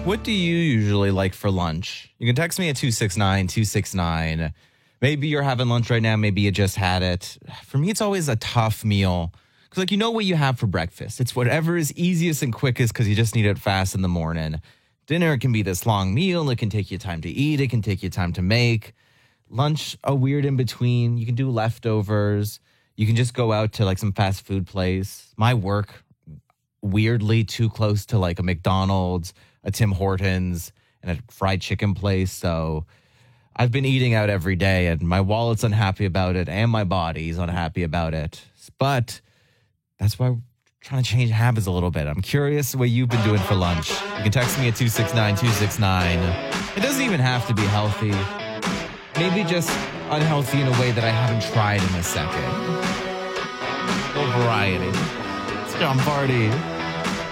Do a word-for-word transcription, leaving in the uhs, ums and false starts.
What do you usually like for lunch? You can text me at two six nine two six nine. Maybe you're having lunch right now. Maybe you just had it. For me, it's always a tough meal. Because, like, you know what you have for breakfast. It's whatever is easiest and quickest because you just need it fast in the morning. Dinner can be this long meal. It can take you time to eat. It can take you time to make. Lunch, a weird in between. You can do leftovers. You can just go out to, like, some fast food place. My work, weirdly too close to, like, a McDonald's, a Tim Hortons, and a fried chicken place. So I've been eating out every day, and my wallet's unhappy about it, and my body's unhappy about it. But that's why we're trying to change habits a little bit. I'm curious what you've been doing for lunch. You can text me at two six nine two six nine. It doesn't even have to be healthy. Maybe just unhealthy in a way that I haven't tried in a second. A little variety. It's John Party.